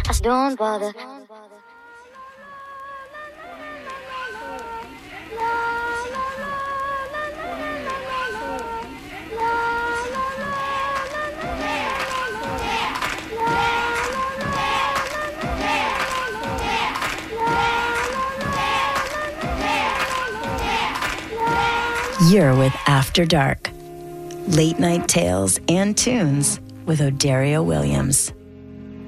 Don't bother. You're with After Dark. Late night tales and tunes with O'Dario Williams.